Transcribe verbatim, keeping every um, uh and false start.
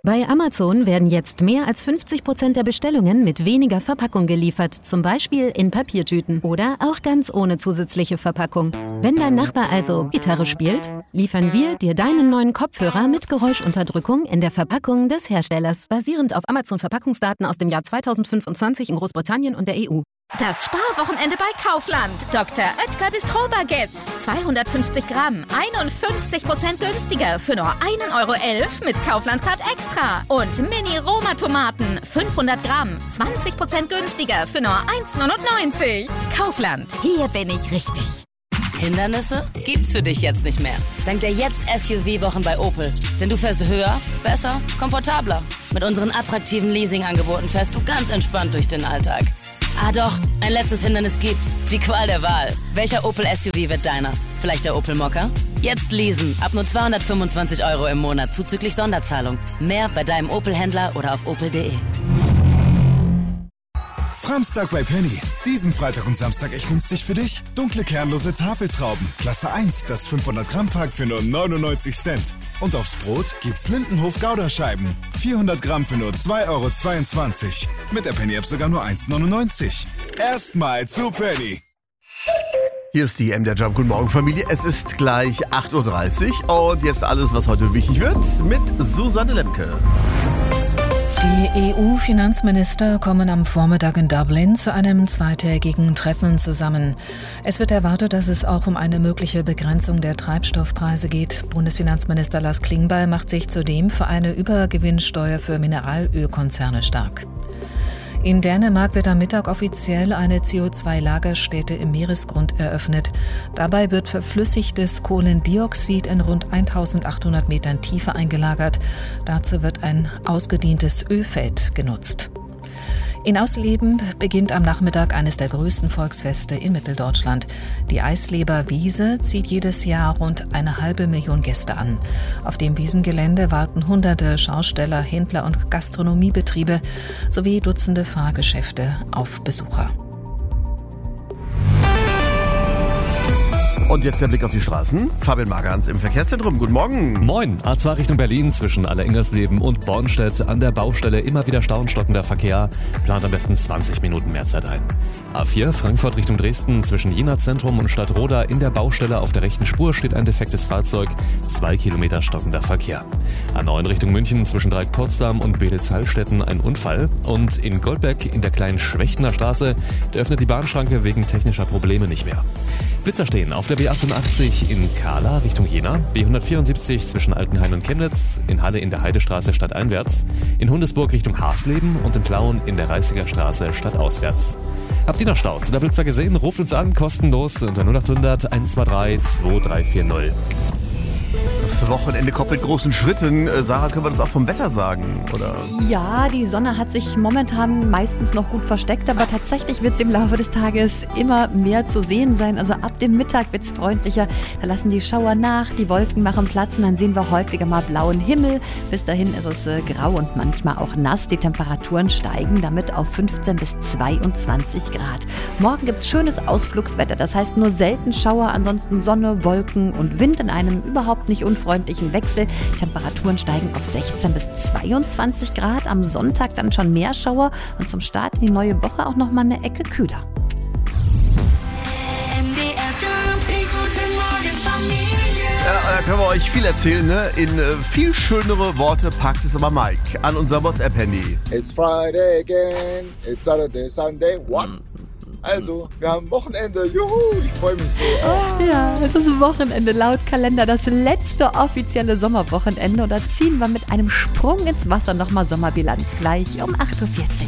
Bei Amazon werden jetzt mehr als fünfzig Prozent der Bestellungen mit weniger Verpackung geliefert, zum Beispiel in Papiertüten oder auch ganz ohne zusätzliche Verpackung. Wenn dein Nachbar also Gitarre spielt, liefern wir dir deinen neuen Kopfhörer mit Geräuschunterdrückung in der Verpackung des Herstellers, basierend auf Amazon-Verpackungsdaten aus dem Jahr zweitausendfünfundzwanzig in Großbritannien und der E U. Das Sparwochenende bei Kaufland. Doktor Oetker Bistro Baguettes. zweihundertfünfzig Gramm, einundfünfzig Prozent günstiger für nur ein Euro elf mit Kaufland Card Extra. Und Mini-Roma-Tomaten, fünfhundert Gramm, zwanzig Prozent günstiger für nur eins neunundneunzig. Kaufland, hier bin ich richtig. Hindernisse gibt's für dich jetzt nicht mehr. Dank der jetzt S U V-Wochen bei Opel. Denn du fährst höher, besser, komfortabler. Mit unseren attraktiven Leasing-Angeboten fährst du ganz entspannt durch den Alltag. Ah doch, ein letztes Hindernis gibt's. Die Qual der Wahl. Welcher Opel S U V wird deiner? Vielleicht der Opel Mokka? Jetzt leasen. Ab nur zweihundertfünfundzwanzig Euro im Monat zuzüglich Sonderzahlung. Mehr bei deinem Opel-Händler oder auf opel punkt de. Samstag bei Penny. Diesen Freitag und Samstag echt günstig für dich. Dunkle kernlose Tafeltrauben. Klasse eins, das fünfhundert Gramm Pack für nur neunundneunzig Cent. Und aufs Brot gibt's Lindenhof Gouda-Scheiben. vierhundert Gramm für nur zwei Euro zweiundzwanzig. Mit der Penny-App sogar nur eins neunundneunzig. Erstmal zu Penny. Hier ist die M D R Jump. Guten Morgen, Familie. Es ist gleich acht Uhr dreißig und jetzt alles, was heute wichtig wird, mit Susanne Lemke. Die E U-Finanzminister kommen am Vormittag in Dublin zu einem zweitägigen Treffen zusammen. Es wird erwartet, dass es auch um eine mögliche Begrenzung der Treibstoffpreise geht. Bundesfinanzminister Lars Klingbeil macht sich zudem für eine Übergewinnsteuer für Mineralölkonzerne stark. In Dänemark wird am Mittag offiziell eine C O zwei Lagerstätte im Meeresgrund eröffnet. Dabei wird verflüssigtes Kohlendioxid in rund eintausendachthundert Metern Tiefe eingelagert. Dazu wird ein ausgedehntes Ölfeld genutzt. In Ausleben beginnt am Nachmittag eines der größten Volksfeste in Mitteldeutschland. Die Eisleber Wiese zieht jedes Jahr rund eine halbe Million Gäste an. Auf dem Wiesengelände warten hunderte Schausteller, Händler und Gastronomiebetriebe sowie Dutzende Fahrgeschäfte auf Besucher. Und jetzt der Blick auf die Straßen. Fabian Magans im Verkehrszentrum. Guten Morgen. Moin. A zwei Richtung Berlin zwischen Allerenglersleben und Bornstedt. An der Baustelle immer wieder Stau und stockender Verkehr. Plant am besten zwanzig Minuten mehr Zeit ein. A vier Frankfurt Richtung Dresden zwischen Jena Zentrum und Stadtroda. In der Baustelle auf der rechten Spur steht ein defektes Fahrzeug. Zwei Kilometer stockender Verkehr. A neun Richtung München zwischen Dreieck-Potsdam und Bedels-Hallstetten ein Unfall. Und in Goldberg in der kleinen Schwächtener Straße da öffnet die Bahnschranke wegen technischer Probleme nicht mehr. Blitzer stehen auf der B achtundachtzig in Kahla Richtung Jena, B hundertvierundsiebzig zwischen Altenhain und Chemnitz, in Halle in der Heidestraße stadteinwärts, in Hundesburg Richtung Harsleben und in Plauen in der Reißiger Straße stadtauswärts. Habt ihr noch Staus? Der Blitzer gesehen? Ruft uns an, kostenlos unter null acht hundert eins zwei drei zwei drei vier null. Das Wochenende kommt mit großen Schritten. Äh, Sarah, können wir das auch vom Wetter sagen, oder? Ja, die Sonne hat sich momentan meistens noch gut versteckt, aber tatsächlich wird es im Laufe des Tages immer mehr zu sehen sein. Also ab dem Mittag wird es freundlicher. Da lassen die Schauer nach, die Wolken machen Platz und dann sehen wir häufiger mal blauen Himmel. Bis dahin ist es äh, grau und manchmal auch nass. Die Temperaturen steigen damit auf fünfzehn bis zweiundzwanzig Grad. Morgen gibt es schönes Ausflugswetter, das heißt nur selten Schauer, ansonsten Sonne, Wolken und Wind in einem überhaupt nicht unfreundlichen Wechsel. Temperaturen steigen auf sechzehn bis zweiundzwanzig Grad. Am Sonntag dann schon mehr Schauer und zum Start in die neue Woche auch noch mal eine Ecke kühler. Ja, da können wir euch viel erzählen, ne? In äh, viel schönere Worte packt es aber Mike an unser WhatsApp-Handy. It's Friday again, it's Saturday, Sunday, what? Also, wir haben Wochenende, juhu, ich freue mich so. Oh, ja, es ist Wochenende laut Kalender, das letzte offizielle Sommerwochenende und da ziehen wir mit einem Sprung ins Wasser nochmal Sommerbilanz gleich um acht Uhr vierzig.